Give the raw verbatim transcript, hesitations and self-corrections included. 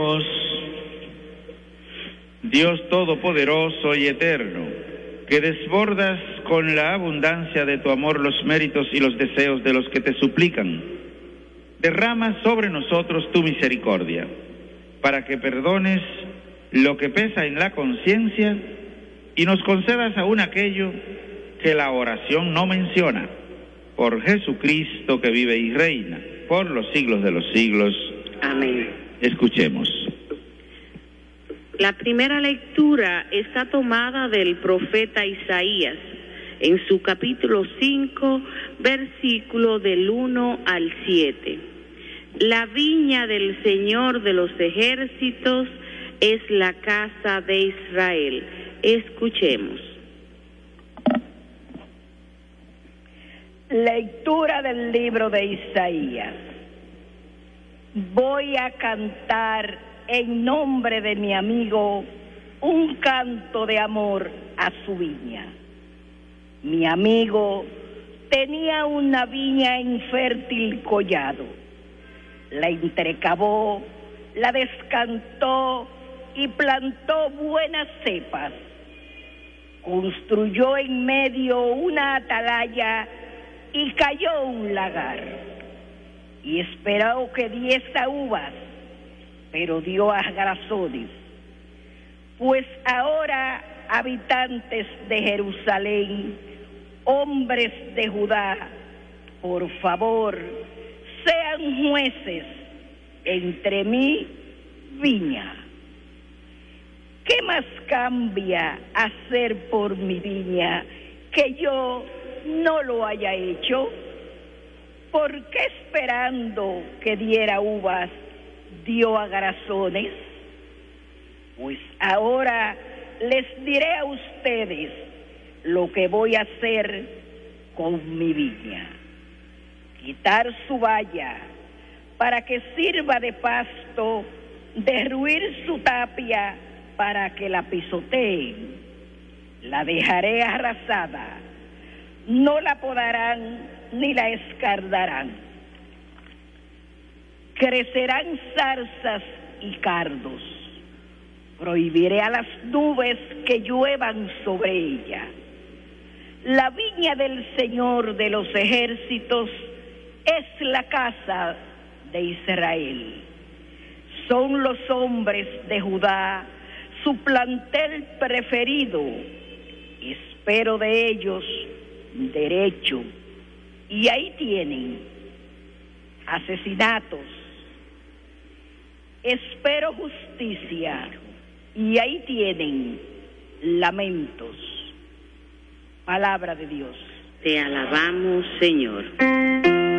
Dios todopoderoso y eterno, que desbordas con la abundancia de tu amor los méritos y los deseos de los que te suplican, derrama sobre nosotros tu misericordia, para que perdones lo que pesa en la conciencia y nos concedas aún aquello que la oración no menciona. Por Jesucristo, que vive y reina por los siglos de los siglos. Amén. Escuchemos. La primera lectura está tomada del profeta Isaías, en su capítulo cinco, versículo del uno al siete. La viña del Señor de los ejércitos es la casa de Israel. Escuchemos. Lectura del libro de Isaías. Voy a cantar en nombre de mi amigo un canto de amor a su viña. Mi amigo tenía una viña en fértil collado. La entrecavó, la descantó y plantó buenas cepas. Construyó en medio una atalaya y cayó un lagar. Y esperó que diese uvas, pero dio agrazones. Pues ahora, habitantes de Jerusalén, hombres de Judá, por favor, sean jueces entre mí, viña. ¿Qué más cambia hacer por mi viña que yo no lo haya hecho? ¿Por qué esperando que diera uvas dio agrazones? Pues ahora les diré a ustedes lo que voy a hacer con mi viña. Quitar su valla para que sirva de pasto, derruir su tapia para que la pisoteen. La dejaré arrasada, no la podarán ni la escardarán. Crecerán zarzas y cardos. Prohibiré a las nubes que lluevan sobre ella. La viña del Señor de los ejércitos es la casa de Israel. Son los hombres de Judá su plantel preferido. Espero de ellos derecho. Y ahí tienen asesinatos. Espero justicia. Y ahí tienen lamentos. Palabra de Dios. Te alabamos, Señor.